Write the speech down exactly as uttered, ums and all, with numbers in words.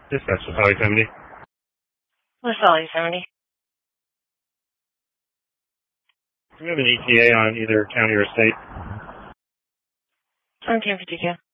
Dispatch to Valley seventy. West Valley seventy. Do we have an E T A on either county or state? seventeen fifty-two.